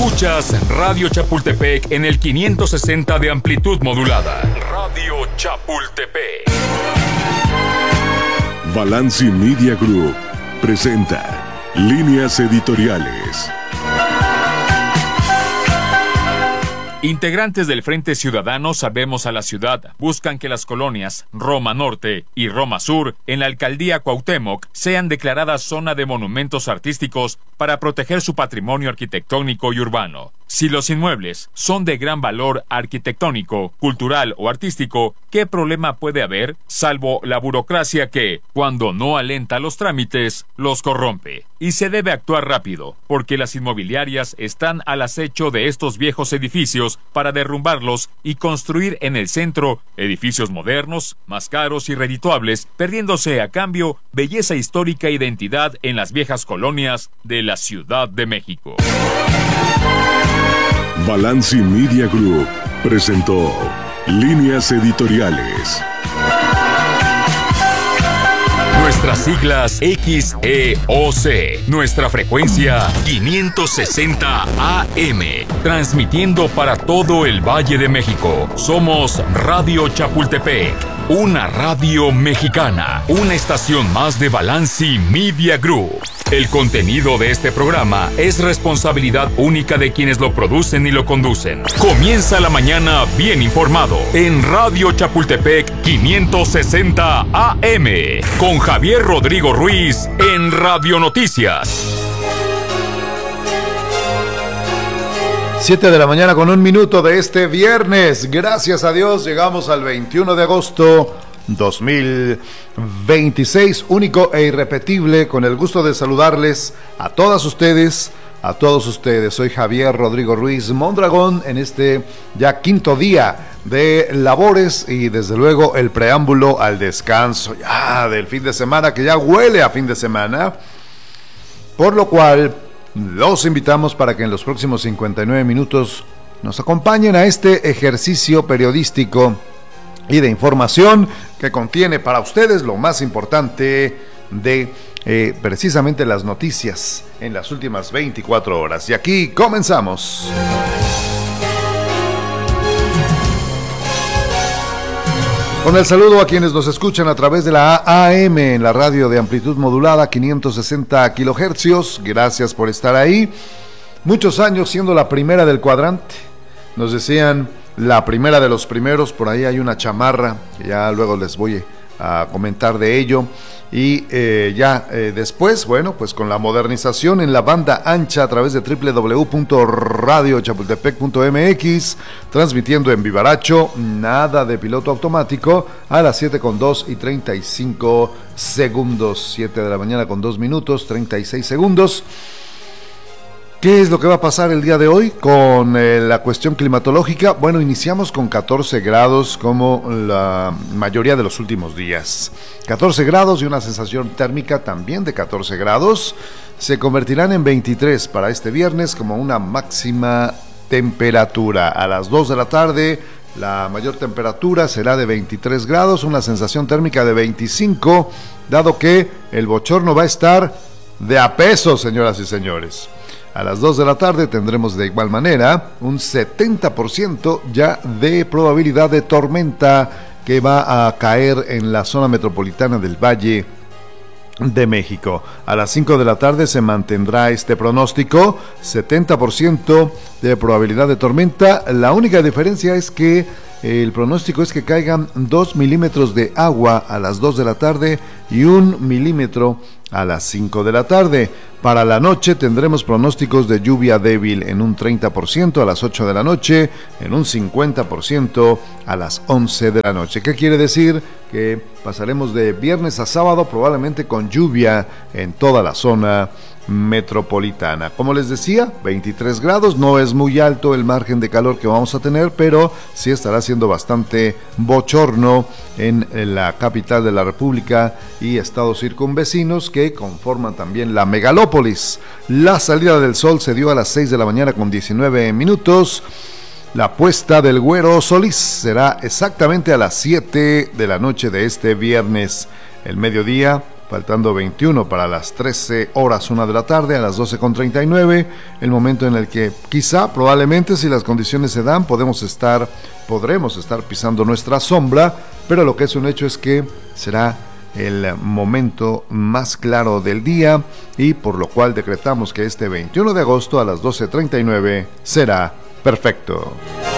Escuchas Radio Chapultepec en el 560 de amplitud modulada. Radio Chapultepec. Balanci Media Group presenta Líneas Editoriales. Integrantes del Frente Ciudadano Sabemos a la Ciudad buscan que las colonias Roma Norte y Roma Sur en la alcaldía Cuauhtémoc sean declaradas zona de monumentos artísticos para proteger su patrimonio arquitectónico y urbano. Si los inmuebles son de gran valor arquitectónico, cultural o artístico, ¿qué problema puede haber, salvo la burocracia que, cuando no alenta los trámites, los corrompe? Y se debe actuar rápido, porque las inmobiliarias están al acecho de estos viejos edificios para derrumbarlos y construir en el centro edificios modernos, más caros y redituables, perdiéndose a cambio belleza histórica e identidad en las viejas colonias de la Ciudad de México. Balanci Media Group presentó Líneas Editoriales. Nuestras siglas XEOC, nuestra frecuencia 560 AM, transmitiendo para todo el Valle de México. Somos Radio Chapultepec, una radio mexicana, una estación más de Balanci Media Group. El contenido de este programa es responsabilidad única de quienes lo producen y lo conducen. Comienza la mañana bien informado en Radio Chapultepec 560 AM con Javier Rodrigo Ruiz en Radio Noticias. 7 de la mañana con 1 minuto de este viernes. Gracias a Dios llegamos al 21 de agosto 2026, único e irrepetible, con el gusto de saludarles a todas ustedes, a todos ustedes. Soy Javier Rodrigo Ruiz Mondragón en este ya quinto día de labores y desde luego el preámbulo al descanso ya del fin de semana, que ya huele a fin de semana, por lo cual los invitamos para que en los próximos 59 minutos nos acompañen a este ejercicio periodístico y de información que contiene para ustedes lo más importante de precisamente las noticias en las últimas 24 horas. Y aquí comenzamos. Con el saludo a quienes nos escuchan a través de la AM en la radio de amplitud modulada 560 kilohercios. Gracias por estar ahí. Muchos años siendo la primera del cuadrante. Nos decían la primera de los primeros. Por ahí hay una chamarra que ya luego les voy a comentar de ello. Y después, bueno, pues con la modernización en la banda ancha a través de www.radiochapultepec.mx, transmitiendo en vivaracho, nada de piloto automático, a las 7:35 7 de la mañana con 2 minutos, 36 segundos. ¿Qué es lo que va a pasar el día de hoy con la cuestión climatológica? Bueno, iniciamos con 14 grados como la mayoría de los últimos días. 14 grados y una sensación térmica también de 14 grados. Se convertirán en 23 para este viernes como una máxima temperatura. A las 2 de la tarde la mayor temperatura será de 23 grados, una sensación térmica de 25, dado que el bochorno va a estar de a peso, señoras y señores. A las 2 de la tarde tendremos de igual manera un 70% ya de probabilidad de tormenta que va a caer en la zona metropolitana del Valle de México. A las 5 de la tarde se mantendrá este pronóstico, 70% de probabilidad de tormenta. La única diferencia es que el pronóstico es que caigan 2 milímetros de agua a las 2 de la tarde y 1 milímetro a las 5 de la tarde. Para la noche tendremos pronósticos de lluvia débil en un 30% a las 8 de la noche, en un 50% a las 11 de la noche. ¿Qué quiere decir? Que pasaremos de viernes a sábado probablemente con lluvia en toda la zona metropolitana. Como les decía, 23 grados, no es muy alto el margen de calor que vamos a tener, pero sí estará siendo bastante bochorno en la capital de la República y estados circunvecinos que conforman también la megalópolis. La salida del sol se dio a las 6 de la mañana con 19 minutos. La puesta del Güero Solís será exactamente a las 7 de la noche de este viernes. El mediodía faltando 21 para las 13 horas 1 de la tarde, a las 12:39, el momento en el que quizá, probablemente, si las condiciones se dan, podremos estar pisando nuestra sombra, pero lo que es un hecho es que será el momento más claro del día, y por lo cual decretamos que este 21 de agosto a las 12:39 será perfecto.